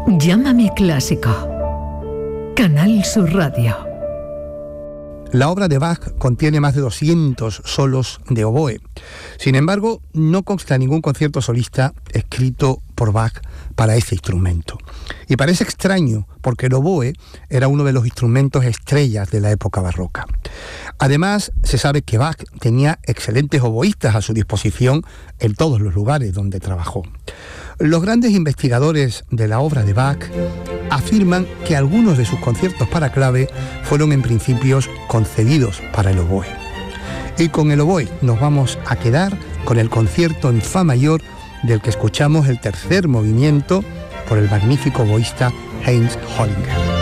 Llámame clásico. Canal Sur Radio. La obra de Bach contiene más de 200 solos de oboe. Sin embargo, no consta ningún concierto solista escrito por Bach para ese instrumento. Y parece extraño, porque el oboe era uno de los instrumentos estrellas de la época barroca. Además, se sabe que Bach tenía excelentes oboístas a su disposición en todos los lugares donde trabajó. Los grandes investigadores de la obra de Bach afirman que algunos de sus conciertos para clave fueron en principios concebidos para el oboe. Y con el oboe nos vamos a quedar con el concierto en fa mayor del que escuchamos el tercer movimiento por el magnífico oboísta Heinz Hollinger.